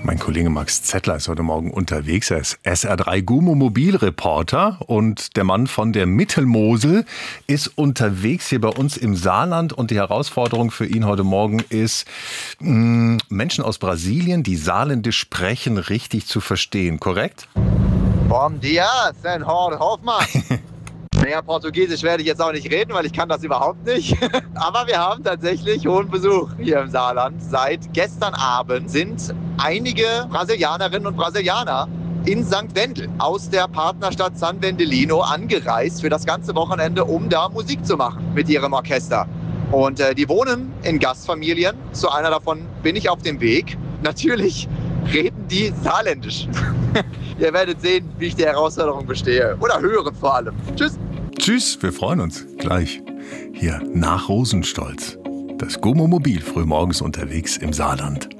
Mein Kollege Max Zettler ist heute Morgen unterwegs. Er ist SR3 Gumo-Mobilreporter und der Mann von der Mittelmosel ist unterwegs hier bei uns im Saarland. Und die Herausforderung für ihn heute Morgen ist, Menschen aus Brasilien, die Saarländisch sprechen, richtig zu verstehen. Korrekt? Bom dia, Senhor Hoffmann. Naja, Portugiesisch werde ich jetzt auch nicht reden, weil ich kann das überhaupt nicht. Aber wir haben tatsächlich hohen Besuch hier im Saarland. Seit gestern Abend sind einige Brasilianerinnen und Brasilianer in St. Wendel aus der Partnerstadt San Vendelino angereist für das ganze Wochenende, um da Musik zu machen mit ihrem Orchester. Und die wohnen in Gastfamilien. Zu einer davon bin ich auf dem Weg. Natürlich reden die Saarländisch. Ihr werdet sehen, wie ich die Herausforderung bestehe. Oder hören vor allem. Tschüss. Tschüss, wir freuen uns. Gleich hier nach Rosenstolz. Das Gumo-Mobil frühmorgens unterwegs im Saarland.